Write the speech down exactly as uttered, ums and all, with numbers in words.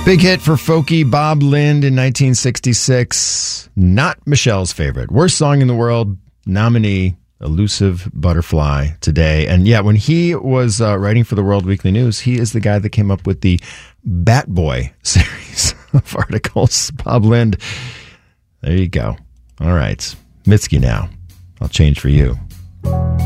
Big hit for folky Bob Lind in nineteen sixty-six. Not Michelle's favorite. Worst song in the world. Nominee, Elusive Butterfly today. And yeah, when he was uh, writing for the World Weekly News, he is the guy that came up with the Bat Boy series of articles. Bob Lind. There you go. All right. Mitski now. I'll change for you.